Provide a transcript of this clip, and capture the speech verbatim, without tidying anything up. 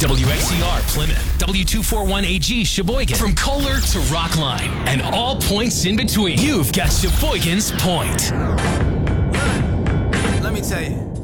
W X E R Plymouth, W two forty-one A G Sheboygan, from Kohler to Rockline, and all points in between. You've got Sheboygan's Point. Let me tell you.